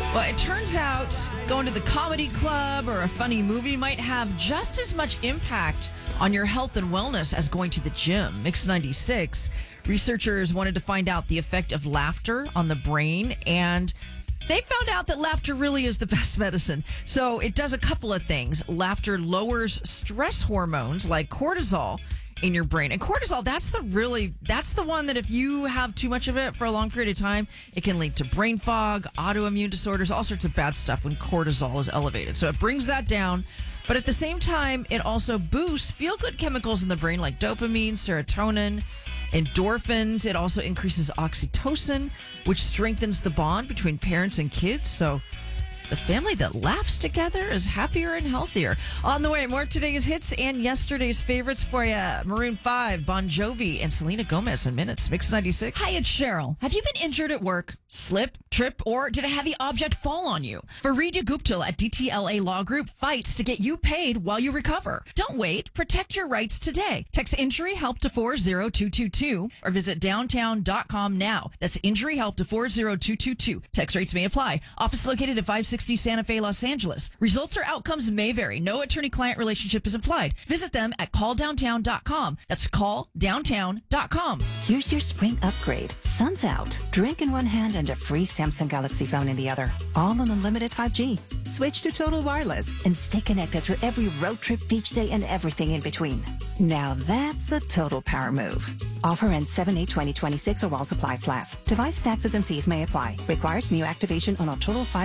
Well, it turns out going to the comedy club or a funny movie might have just as much impact on your health and wellness as going to the gym. Mix 96, researchers wanted to find out the effect of laughter on the brain, and they found out that laughter really is the best medicine. So it does a couple of things. Laughter lowers stress hormones like cortisol in your brain. And cortisol, that's the one that if you have too much of it for a long period of time, it can lead to brain fog, autoimmune disorders, all sorts of bad stuff when cortisol is elevated. So it brings that down. But at the same time, it also boosts feel-good chemicals in the brain like dopamine, serotonin, endorphins. It also increases oxytocin, which strengthens the bond between parents and kids. So the family that laughs together is happier and healthier. On the way, more today's hits and yesterday's favorites for you. Maroon 5, Bon Jovi, and Selena Gomez in minutes. Mix 96. Hi, it's Cheryl. Have you been injured at work? Slip, trip, or did a heavy object fall on you? Fareeja Guptal at DTLA Law Group fights to get you paid while you recover. Don't wait. Protect your rights today. Text Injury Help to 40222 or visit downtown.com now. That's Injury Help to 40222. Text rates may apply. Office located at 560 Santa Fe, Los Angeles. Results or outcomes may vary. No attorney-client relationship is implied. Visit them at calldowntown.com. That's calldowntown.com. Here's your spring upgrade. Sun's out. Drink in one hand and a free Samsung Galaxy phone in the other. All on unlimited 5G. Switch to Total Wireless and stay connected through every road trip, beach day, and everything in between. Now that's a total power move. Offer ends 7/8/2026 or while supplies last. Device taxes and fees may apply. Requires new activation on a Total 5